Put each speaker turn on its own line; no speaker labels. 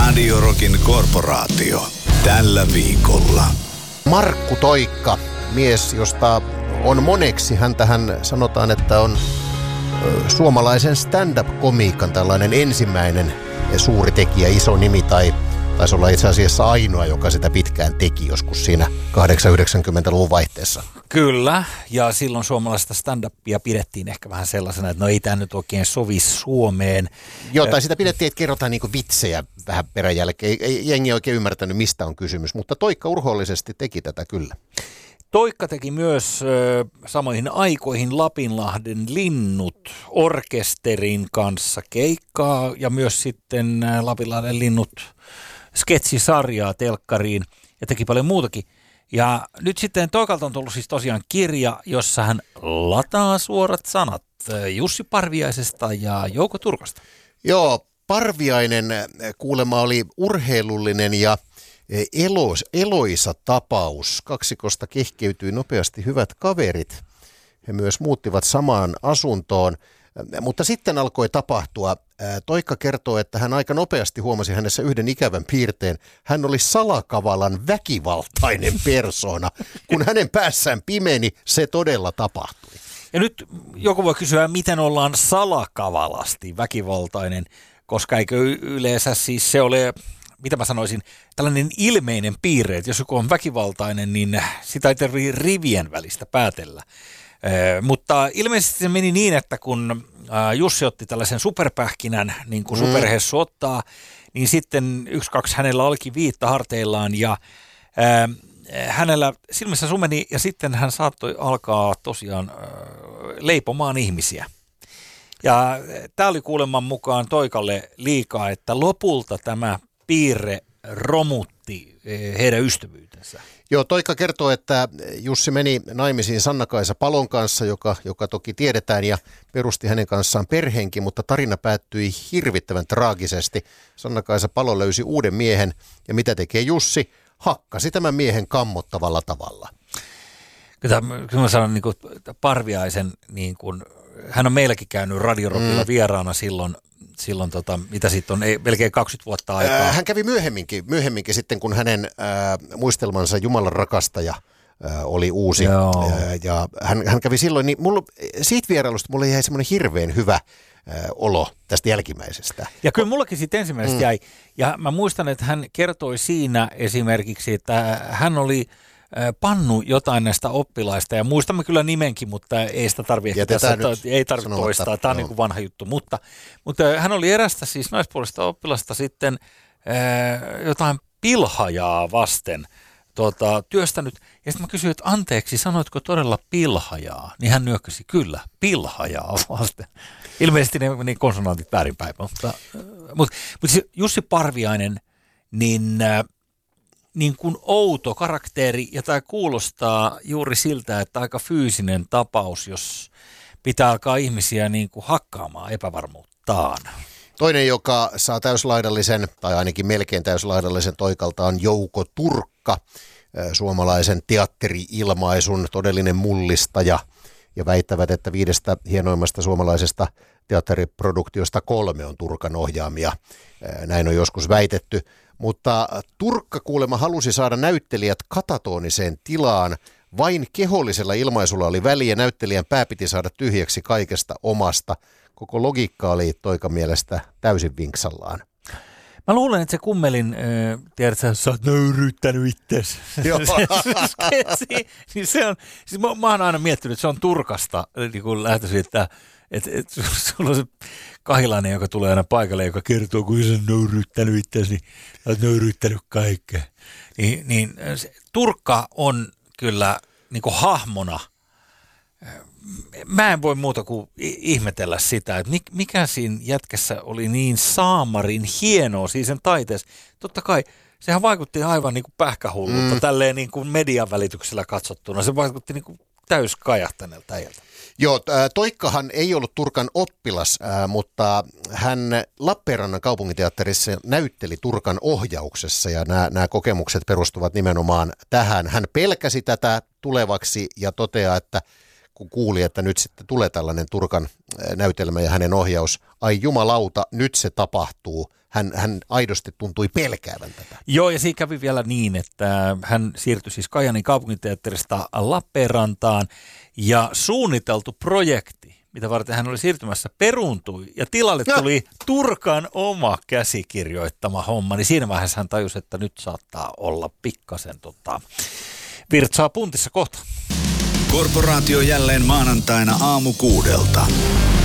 Radio Rockin korporaatio. Tällä viikolla.
Markku Toikka, mies, josta on moneksi. Häntähän sanotaan, että on suomalaisen stand-up-komiikan tällainen ensimmäinen suuri tekijä, iso nimi, tai taisi olla itse asiassa ainoa, joka sitä pitkään teki joskus siinä 80-90-luvun vaihteessa.
Kyllä, ja silloin suomalaista stand-upia pidettiin ehkä vähän sellaisena, että no ei tämä nyt oikein sovi Suomeen.
Joo, tai sitä pidettiin, että kerrotaan niinku vitsejä vähän peräjälkeen. Ei jengi oikein ymmärtänyt, mistä on kysymys, mutta Toikka urhoollisesti teki tätä kyllä.
Toikka teki myös samoihin aikoihin Lapinlahden linnut orkesterin kanssa keikkaa ja myös sitten Lapinlahden linnut sketsisarjaa telkkariin ja teki paljon muutakin. Ja nyt sitten Toikalta on tullut siis tosiaan kirja, jossa hän lataa suorat sanat Jussi Parviaisesta ja Jouko Turkasta.
Joo, Parviainen kuulemma oli urheilullinen ja eloisa tapaus. Kaksikosta kehkeytyi nopeasti hyvät kaverit. He myös muuttivat samaan asuntoon, mutta sitten alkoi tapahtua. Toikka kertoo, että hän aika nopeasti huomasi hänessä yhden ikävän piirteen. Hän oli salakavalan väkivaltainen persoona. Kun hänen päässään pimeni, se todella tapahtui.
Ja nyt joku voi kysyä, miten ollaan salakavalasti väkivaltainen, koska eikö yleensä siis se ole, mitä mä sanoisin, tällainen ilmeinen piirre, että jos joku on väkivaltainen, niin sitä ei tarvitse rivien välistä päätellä. Mutta ilmeisesti se meni niin, että kun Jussi otti tällaisen superpähkinän, niin kuin superhessu ottaa, niin sitten 1-2 hänellä olikin viitta harteillaan ja hänellä silmissä sumeni ja sitten hän saattoi alkaa tosiaan leipomaan ihmisiä. Ja tämä oli kuuleman mukaan Toikalle liikaa, että lopulta tämä piirre romutti heidän ystävyytensä.
Joo, Toikka kertoo, että Jussi meni naimisiin Sanna-Kaisa Palon kanssa, joka toki tiedetään, ja perusti hänen kanssaan perheenkin, mutta tarina päättyi hirvittävän traagisesti. Sanna-Kaisa Palo löysi uuden miehen, ja mitä tekee Jussi? Hakkasi tämän miehen kammottavalla tavalla.
Kyllä mä sanon niin kuin Parviaisen, niin kuin, hän on meilläkin käynyt Radio Rockilla vieraana silloin mitä sitten on, melkein 20 vuotta aikaa.
Hän kävi myöhemminkin sitten, kun hänen muistelmansa Jumalan rakastaja oli uusi. Ja hän kävi silloin, niin siitä vierailusta mulle jäi semmoinen hirveän hyvä olo tästä jälkimmäisestä.
Ja kyllä mullakin siitä ensimmäisestä jäi. Ja mä muistan, että hän kertoi siinä esimerkiksi, että hän oli pannu jotain näistä oppilaista, ja muistamme kyllä nimenkin, mutta ei sitä tarvitse toistaa. Tämä on niin kuin vanha juttu, mutta hän oli erästä siis naispuolista oppilasta sitten jotain pilhajaa vasten työstänyt, ja sitten mä kysyin, että anteeksi, sanoitko todella pilhajaa? Niin hän nyökkäsi, kyllä, pilhajaa vasten. Ilmeisesti ne konsonantit väärinpäin, mutta Jussi Parviainen, niin kuin outo karakteri, ja tämä kuulostaa juuri siltä, että aika fyysinen tapaus, jos pitää alkaa ihmisiä niin kuin hakkaamaan epävarmuuttaan.
Toinen, joka saa täyslaidallisen, tai ainakin melkein täyslaidallisen Toikalta, on Jouko Turkka, suomalaisen teatteri-ilmaisun todellinen mullistaja, ja väittävät, että 5 hienoimmasta suomalaisesta teatteriproduktiosta 3 on Turkan ohjaamia. Näin on joskus väitetty. Mutta Turkka kuulemma halusi saada näyttelijät katatoniseen tilaan. Vain kehollisella ilmaisulla oli väliä, näyttelijän pää piti saada tyhjäksi kaikesta omasta. Koko logiikka oli Toikan mielestä täysin vinksallaan.
Mä luulen, että se kummelin, tiedätkö, sä oot nöyryyttänyt itseäsi. Niin se on, siis mä oon aina miettinyt, että se on Turkasta niin kun lähtöisin, että sulla on se Kahilainen, joka tulee aina paikalle, joka kertoo, kun sä oot nöyryyttänyt itseäsi, niin sä oot nöyryyttänyt kaikkea. Niin Turkka on kyllä niin kuin hahmona. Mä en voi muuta kuin ihmetellä sitä, että mikä siinä jätkässä oli niin saamarin hienoa siis sen taiteessa. Totta kai sehän vaikutti aivan niin kuin pähkähullulta, tälleen niin kuin median välityksellä katsottuna. Se vaikutti niin kuin täyskajahtaneelta äijältä.
Joo, Toikkahan ei ollut Turkan oppilas, mutta hän Lappeenrannan kaupunginteatterissa näytteli Turkan ohjauksessa, ja nämä kokemukset perustuvat nimenomaan tähän. Hän pelkäsi tätä tulevaksi ja toteaa, että kun kuuli, että nyt sitten tulee tällainen Turkan näytelmä ja hänen ohjaus, ai jumalauta, nyt se tapahtuu. Hän aidosti tuntui pelkäävän tätä.
Joo, ja siinä kävi vielä niin, että hän siirtyi siis Kajaanin kaupunginteatterista Lappeenrantaan, ja suunniteltu projekti, mitä varten hän oli siirtymässä, peruuntui, ja tilalle tuli Turkan oma käsikirjoittama homma, niin siinä vaiheessa hän tajusi, että nyt saattaa olla pikkasen virtsaa puntissa kohta.
Korporaatio jälleen maanantaina aamu 6:00.